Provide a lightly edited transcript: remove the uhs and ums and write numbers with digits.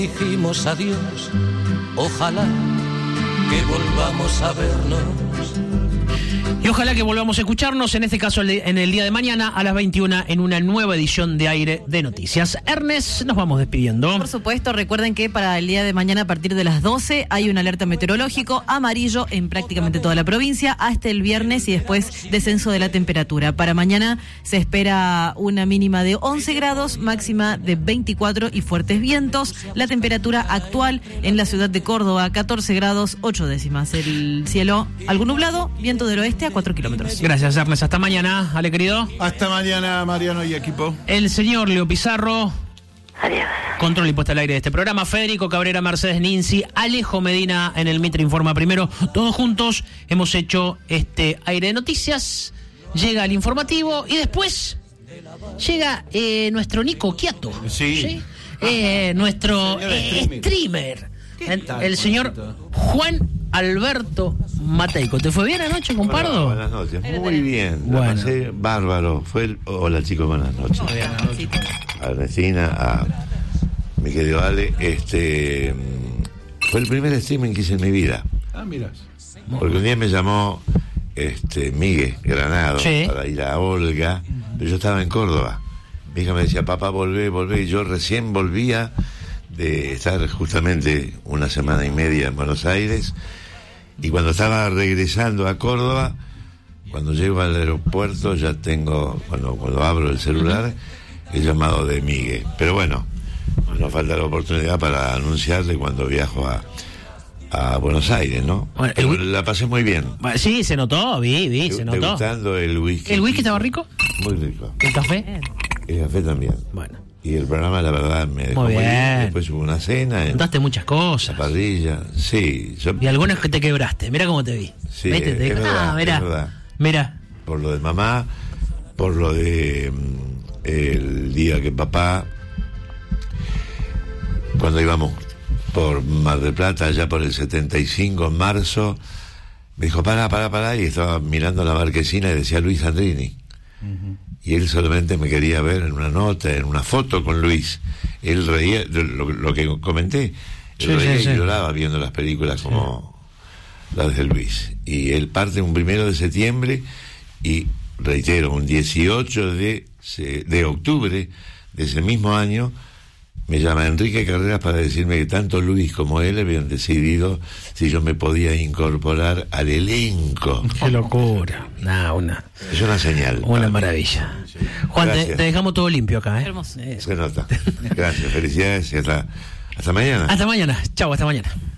Dijimos adiós, ojalá que volvamos a vernos. Y ojalá que volvamos a escucharnos, en este caso en el día de mañana a las 21 en una nueva edición de Aire de Noticias. Ernest, nos vamos despidiendo. Por supuesto, recuerden que para el día de mañana a partir de las 12 hay un alerta meteorológico amarillo en prácticamente toda la provincia hasta el viernes y después descenso de la temperatura. Para mañana se espera una mínima de 11 grados, máxima de 24 y fuertes vientos. La temperatura actual en la ciudad de Córdoba, 14 grados 8 décimas. El cielo algo nublado, viento del oeste a 4 kilómetros. Gracias, Ernest. Hasta mañana, Ale querido. Hasta mañana, Mariano y equipo. El señor Leo Pizarro. Adiós. Control y puesta al aire de este programa. Federico Cabrera, Mercedes Ninzi, Alejo Medina en el Mitre Informa Primero. Todos juntos hemos hecho este Aire de Noticias. Llega el informativo y después llega nuestro Nico Quiato. Sí. Nuestro streamer. El señor Juan Alberto Mateico. ¿Te fue bien anoche, compardo? Buenas noches, muy bien. La pasé bárbaro. Hola chicos, buenas noches. A Ernestina, a mi querido Ale. Fue el primer streaming que hice en mi vida. Ah, mirás. Porque un día me llamó Miguel Granado, sí, para ir a Olga, pero yo estaba en Córdoba. Mi hija me decía, papá, volvé, y yo recién volvía de estar justamente una semana y media en Buenos Aires, y cuando estaba regresando a Córdoba, cuando llego al aeropuerto ya tengo, cuando abro el celular, el llamado de Miguel. Pero bueno, nos falta la oportunidad para anunciarle cuando viajo a Buenos Aires, ¿no? Bueno, la pasé muy bien. Sí, se notó, se notó. Degustando el whisky. ¿El whisky estaba rico? Muy rico. ¿El café? El café también. Bueno. Y el programa, la verdad, me dejó muy bien. Después hubo una cena. Contaste muchas cosas. La parrilla, sí. Y algunas que te quebraste. Mira cómo te vi. Sí, es verdad. Mira. Por lo de mamá, por lo de el día que papá, cuando íbamos por Mar del Plata, allá por el 75, en marzo, me dijo, pará, y estaba mirando la marquesina y decía Luis Andrini. Uh-huh. Y él solamente me quería ver en una nota, en una foto con Luis. Él reía, lo que comenté, él reía y lloraba viendo las películas como las de Luis. Y él parte un 1 de septiembre y, reitero, un 18 de octubre de ese mismo año, me llama Enrique Carreras para decirme que tanto Luis como él habían decidido si yo me podía incorporar al elenco. ¡Qué locura! Es una señal. Una maravilla. Juan, te dejamos todo limpio acá, ¿eh? Hermoso. Se nota. Gracias, felicidades y hasta mañana. Hasta mañana. Chau, hasta mañana.